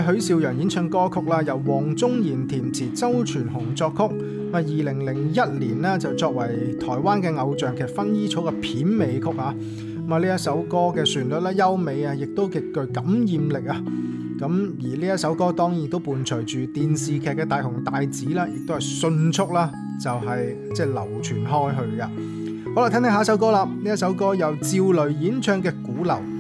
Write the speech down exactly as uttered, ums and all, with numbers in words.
許紹洋演唱歌曲啦，由黃宗賢填詞，周傳雄作曲。咁啊，二零零一年呢，就作為台灣嘅偶像劇《薰衣草》嘅片尾曲啊。咁啊，呢一首歌嘅旋律咧優美啊，亦都極具感染力啊。咁而呢一首歌當然都伴隨住電視劇嘅大紅大紫啦，亦都係迅速啦，就係即係流傳開去嘅。好啦，聽聽下一首歌啦。呢一首歌由趙雷演唱嘅《鼓樓》。